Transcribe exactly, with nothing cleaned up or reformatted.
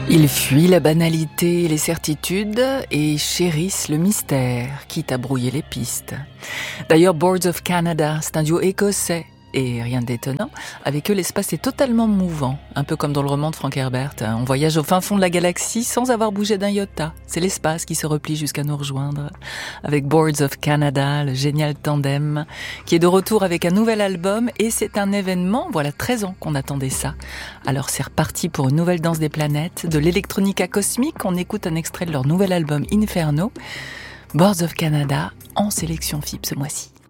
Ils fuient la banalité et les certitudes et chérissent le mystère, quitte à brouiller les pistes. D'ailleurs, Boards of Canada, c'est un duo écossais. Et rien d'étonnant, avec eux l'espace est totalement mouvant, un peu comme dans le roman de Frank Herbert. On voyage au fin fond de la galaxie sans avoir bougé d'un iota. C'est l'espace qui se replie jusqu'à nous rejoindre. Avec Boards of Canada, le génial tandem, qui est de retour avec un nouvel album, et c'est un événement, voilà treize ans qu'on attendait ça. Alors c'est reparti pour une nouvelle danse des planètes, de l'électronica cosmique, on écoute un extrait de leur nouvel album Inferno. Boards of Canada, en sélection F I B ce mois-ci.